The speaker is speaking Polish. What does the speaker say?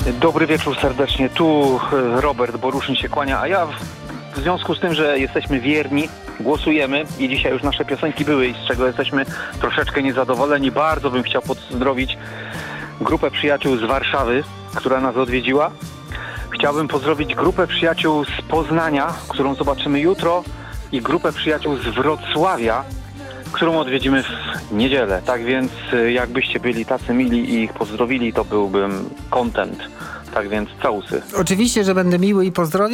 Dobry wieczór serdecznie, tu Robert Boruszyn się kłania, a ja w związku z tym, że jesteśmy wierni, głosujemy i dzisiaj już nasze piosenki były i z czego jesteśmy troszeczkę niezadowoleni, bardzo bym chciał pozdrowić grupę przyjaciół z Warszawy, która nas odwiedziła. Chciałbym pozdrowić grupę przyjaciół z Poznania, którą zobaczymy jutro, i grupę przyjaciół z Wrocławia, którą odwiedzimy w niedzielę. Tak więc jakbyście byli tacy mili i ich pozdrowili, to byłbym content. Tak więc całusy. Oczywiście, że będę miły i pozdrowię.